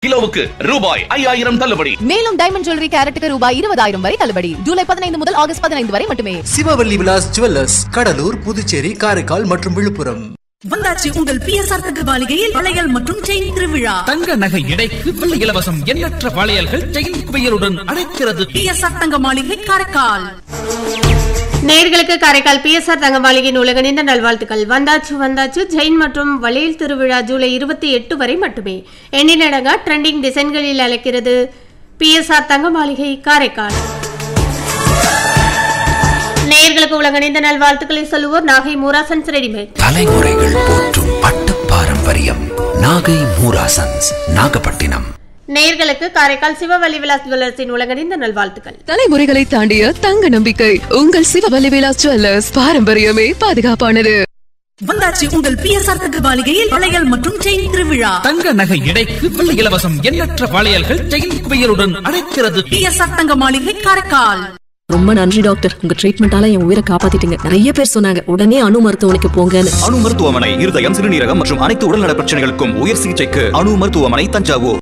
கிலோவுக்கு ரூபாய் 5000 தள்ளுபடி. மேலும் டைமண்ட் ஜுவல்லரி கேரட்டுக்கு ரூபாய் 20,000 வரை தள்ளுபடி. ஜூலை 15 முதல் ஆகஸ்ட் 15 வரை மட்டுமே. சிவவல்லி விலாஸ் ஜுவல்லர்ஸ், கடலூர், புதுச்சேரி, காரைக்கால் மற்றும் விழுப்புரம். வந்தாச்சு உங்கள் பிஎஸ்ஆர் தங்க மாளிகையில் வளையல் மற்றும் செயின் திருவிழா. தங்க நகை எடைக்கு வெள்ளி இலவசம். எண்ணற்ற வளையல்கள் செயின் குவியலுடன் அழைக்கிறது. பிஎஸ்ஆர் தங்க மாளிகை காரைக்கால். நேயர்களுக்கு காரைக்கால் பிஎஸ்ஆர் தங்க மாளிகையின் உலகணிந்த நல்வாழ்த்துக்கள். வந்தாச்சு ஜெயின் மற்றும் வளையல் திருவிழா ஜூலை 28 வரை மட்டுமே. எண்ணிலடங்கா ட்ரெண்டிங் டிசைன்களில் அழைக்கிறது பிஎஸ்ஆர் தங்க மாளிகை காரைக்கால். நேயர்களுக்கு உலகணிந்த நல்வாழ்த்துக்களை சொல்லுவோர் நாகை மூராசன்ஸ் ரெடிமேட். தலைமுறைகள் போற்றும் பட்டு பாரம்பரியம் நாகை மூராசன்ஸ், நாகப்பட்டினம். நேயர்களுக்கு காரைக்கால் சிவவல்லி விலாஸ் ஜுவல்லர்ஸின் உலகணிந்த நல்வாழ்த்துக்கள். தலைமுறைகளை தாண்டிய தங்க நம்பிக்கை உங்கள் சிவவல்லி விலாஸ் ஜுவல்லர்ஸ். பாரம்பரியமே பாதுகாப்பானது. வந்தாச்சு உங்கள் பிஎஸ்ஆர் தங்க மாளிகையில் வளையல் மற்றும் செயின் திருவிழா. தங்க நகை எடைக்கு வெள்ளி இலவசம். எண்ணற்ற வளையல்கள் செயின் குவியலுடன் அழைக்கிறது. பிஎஸ்ஆர் தங்க மாளிகை காரைக்கால். ரொம்ப நன்றி டாக்டர், உங்க ட்ரீட்மெண்டால என் உயிரை காப்பாத்திட்டீங்க. நிறைய பேர் சொன்னாங்க உடனே அணு மருத்துவமனைக்கு போங்கன்னு. அணு மருத்துவமனை இருதயம், சிறுநீரகம் மற்றும் அனைத்து உடல்நல பிரச்சனைகளுக்கும் உயர் சிகிச்சைக்கு அணு மருத்துவமனை தஞ்சாவூர்.